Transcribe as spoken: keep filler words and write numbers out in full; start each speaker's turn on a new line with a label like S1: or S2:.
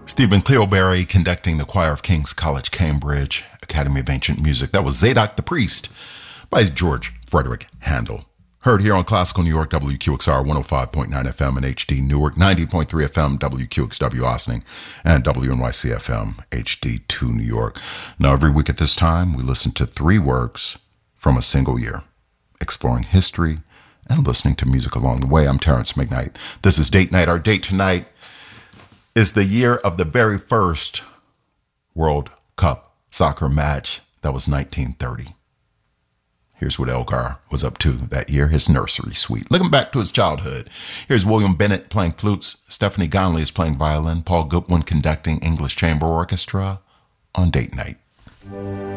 S1: Stephen Cleobury conducting the choir of King's College, Cambridge, Academy of Ancient Music. That was Zadok the Priest by George Frederick Handel. Heard here on Classical New York, W Q X R one oh five point nine F M and H D Newark, ninety point three F M, W Q X W Ossining, and W N Y C F M, H D two New York. Now, every week at this time, we listen to three works from a single year, exploring history and listening to music along the way. I'm Terrence McKnight. This is Date Night. Our date tonight is the year of the very first World Cup soccer match. That was nineteen thirty. Here's what Elgar was up to that year, his nursery suite. Looking back to his childhood, here's William Bennett playing flutes, Stephanie Gonley is playing violin, Paul Goodwin conducting English Chamber Orchestra on Date Night.